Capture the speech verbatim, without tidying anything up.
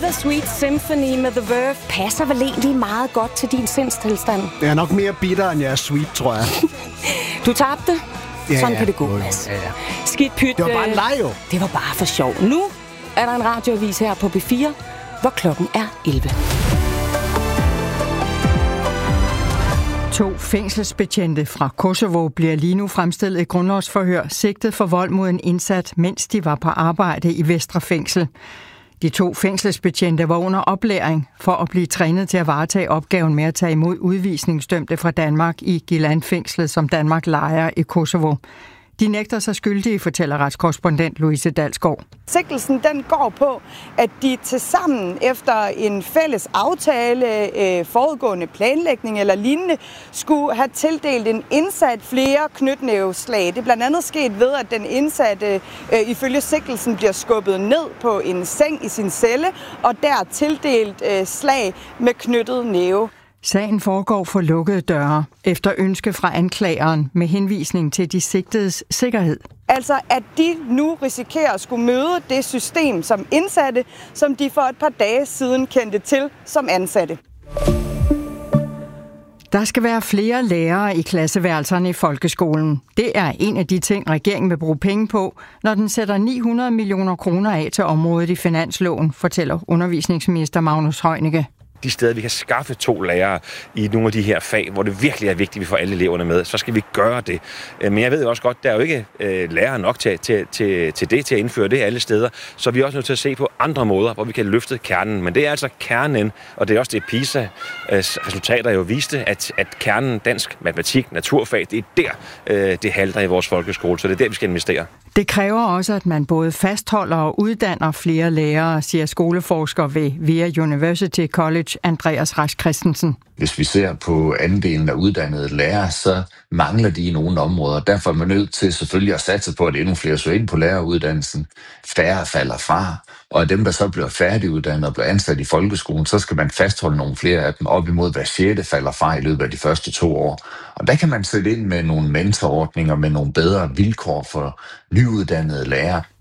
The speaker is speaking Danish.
Bittersweet Symphony med The Verve passer vel egentlig meget godt til din sindstilstand. Jeg er nok mere bitter, end jeg er sweet, tror jeg. Du tabte. Ja, Sådan ja. kan det gå, Mads. Ja, ja. Skidt pyt. Det var bare en leg, jo. Det var bare for sjov. Nu er der en radioavis her på B fire, hvor klokken er elleve. To fængselsbetjente fra Kosovo bliver lige nu fremstillet i grundlovsforhør, sigtet for vold mod en indsat, mens de var på arbejde i Vestre Fængsel. De to fængselsbetjente var under oplæring for at blive trænet til at varetage opgaven med at tage imod udvisningsdømte fra Danmark i Gilan-fængslet, som Danmark lejer i Kosovo. De nægter sig skyldige, fortæller retskorrespondent Louise Dalsgaard. Sigtelsen den går på, at de tilsammen efter en fælles aftale, øh, forudgående planlægning eller lignende, skulle have tildelt en indsat flere knytnæveslag. Det er blandt andet sket ved, at den indsatte øh, ifølge sigtelsen bliver skubbet ned på en seng i sin celle, og der tildelt øh, slag med knyttet næve. Sagen foregår for lukkede døre, efter ønske fra anklageren med henvisning til de sigtedes sikkerhed. Altså, at de nu risikerer at skulle møde det system som indsatte, som de for et par dage siden kendte til som ansatte. Der skal være flere lærere i klasseværelserne i folkeskolen. Det er en af de ting, regeringen vil bruge penge på, når den sætter ni hundrede millioner kroner af til området i finansloven, fortæller undervisningsminister Magnus Heunicke. De steder, vi kan skaffe to lærere i nogle af de her fag, hvor det virkelig er vigtigt, at vi får alle eleverne med, så skal vi gøre det. Men jeg ved jo også godt, der er jo ikke øh, lærere nok til, til, til, til det, til at indføre det alle steder, så vi er også nødt til at se på andre måder, hvor vi kan løfte kernen. Men det er altså kernen, og det er også det PISA-resultater jo viste, at, at kernen, dansk, matematik, naturfag, det er der, øh, det halter i vores folkeskole, så det er der, vi skal investere. Det kræver også, at man både fastholder og uddanner flere lærere, siger skoleforsker ved V I A University College, Andreas Rasch Christensen. Hvis vi ser på andelen af uddannede lærere, så mangler de i nogle områder. Derfor er man nødt til selvfølgelig at satse på, at endnu flere søger ind på læreruddannelsen. Færre falder fra, og af dem, der så bliver færdiguddannet og bliver ansat i folkeskolen, så skal man fastholde nogle flere af dem. Op imod hver sjette falder fra i løbet af de første to år. Og der kan man sætte ind med nogle mentorordninger, med nogle bedre vilkår for nyuddannede lærere.